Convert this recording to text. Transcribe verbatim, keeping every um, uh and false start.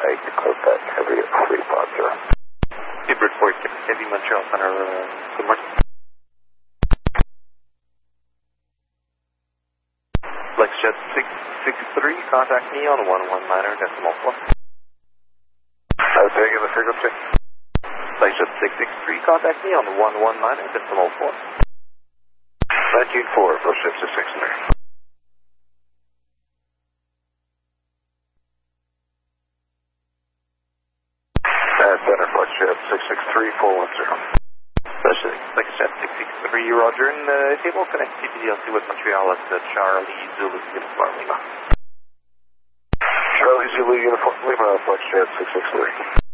eight, close back, heavy at three five zero. Seabird forty-six, Heavy Montreal Center, uh, good morning. FlexJet six six three, contact me on one one niner decimal four. Uh, say again the frequency. FlexJet six six three, contact me on one one niner decimal four. nineteen four, FlexJet six six three. Uh, center, FlexJet six six three, four one zero. FlexJet six six three, Roger, and uh, table connect C P D L C with Montreal at uh, Charlie Zulu Uniform Lima. Charlie Zulu Uniform Lima, FlexJet six six three.